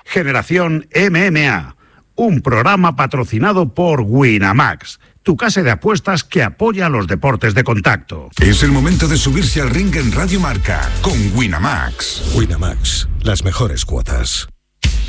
Generación MMA, un programa patrocinado por Winamax, tu casa de apuestas que apoya a los deportes de contacto. Es el momento de subirse al ring en Radio Marca con Winamax. Winamax, las mejores cuotas.